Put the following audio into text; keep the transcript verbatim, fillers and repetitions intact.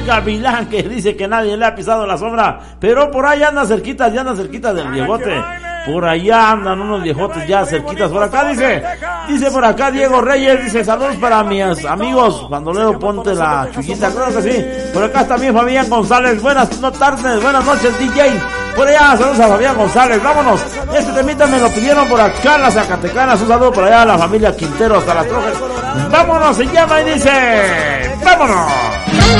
Gavilán, que dice que nadie le ha pisado la sombra, pero por ahí anda cerquita, ya anda cerquita del viejote. Por allá andan unos viejotes ya cerquitas. Por acá dice, dice por acá Diego Reyes, dice saludos para mis amigos. Bandolero, ponte la chullita, claro que sí. Por acá también Fabián González, buenas no tardes, buenas noches D J. Por allá, saludos a Fabián González, vámonos. Este temita me lo pidieron por acá las Zacatecanas, un saludo por allá a la familia Quintero hasta las Trojes. Vámonos, se llama y dice, vámonos.